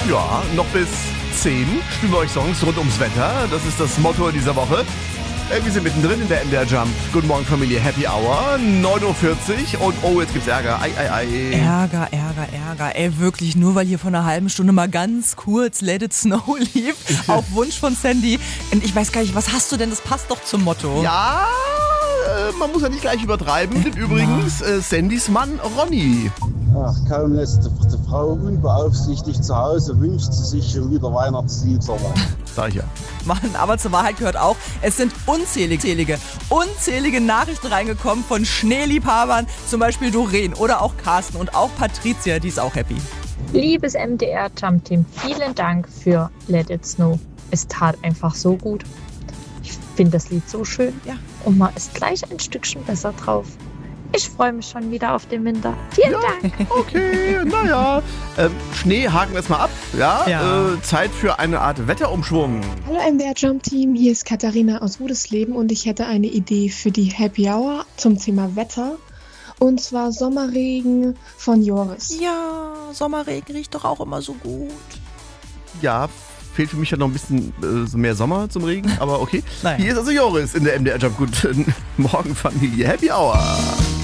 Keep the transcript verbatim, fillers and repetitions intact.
Ja, noch bis zehn spielen wir euch Songs rund ums Wetter. Das ist das Motto dieser Woche. Äh, wir sind mittendrin in der M D R Jump. Guten Morgen Familie, Happy Hour, neun Uhr vierzig und oh, jetzt gibt's Ärger. Ei, ei, ei. Ärger, Ärger, Ärger. Ey, wirklich, nur weil hier vor einer halben Stunde mal ganz kurz Let It Snow lief, auf Wunsch von Sandy. Und ich weiß gar nicht, was hast du denn? Das passt doch zum Motto. Ja, äh, man muss ja nicht gleich übertreiben. Denn übrigens äh, Sandys Mann Ronny. Ach, kaum lässt die Frau unbeaufsichtigt zu Hause, wünscht sie sich schon wieder Weihnachtslieder. Sag ich ja. Mann, aber zur Wahrheit gehört auch, es sind unzählige, unzählige Nachrichten reingekommen von Schneeliebhabern, zum Beispiel Doreen oder auch Carsten und auch Patricia, die ist auch happy. Liebes M D R Jump Team, vielen Dank für Let It Snow. Es tat einfach so gut. Ich finde das Lied so schön. Ja. Und man ist gleich ein Stückchen besser drauf. Ich freue mich schon wieder auf den Winter. Vielen Ja, Dank. okay, naja. Ähm, Schnee haken wir jetzt mal ab. Ja, Ja. Äh, Zeit für eine Art Wetterumschwung. Hallo M D R Jump Team, hier ist Katharina aus Rudesleben und ich hätte eine Idee für die Happy Hour zum Thema Wetter. Und zwar Sommerregen von Joris. Ja, Sommerregen riecht doch auch immer so gut. Ja, fehlt für mich ja noch ein bisschen äh, so mehr Sommer zum Regen, aber okay. Naja. Hier ist also Joris in der M D R Jump. Guten Morgen Familie, Happy Hour.